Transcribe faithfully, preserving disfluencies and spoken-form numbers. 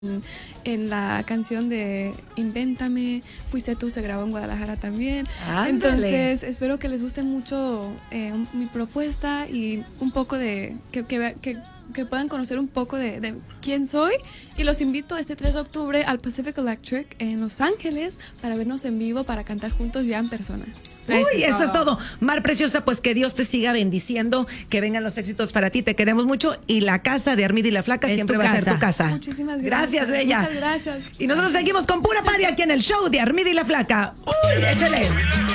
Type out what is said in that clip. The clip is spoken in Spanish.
En la canción de Invéntame, Fuiste tú, se grabó en Guadalajara también. Ándale. Entonces espero que les guste mucho eh, mi propuesta y un poco de que, que, que, que puedan conocer un poco de, de quién soy, y los invito este tres de octubre al Pacific Electric en Los Ángeles para vernos en vivo, para cantar juntos ya en persona. Uy, eso es todo. Mar Preciosa, pues que Dios te siga bendiciendo, que vengan los éxitos para ti, te queremos mucho, y la casa de Armida y la Flaca Es siempre tu va a ser casa. tu casa. Muchísimas gracias. Gracias, Bella. Muchas gracias. Y nosotros seguimos con pura party aquí en el show de Armida y la Flaca. Uy, échale.